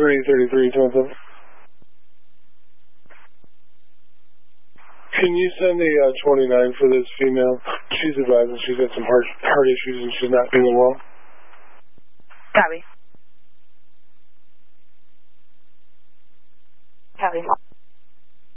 33327. Can you send a 29 for this female? She's advising she's got some heart issues and she's not feeling well. Copy. Copy.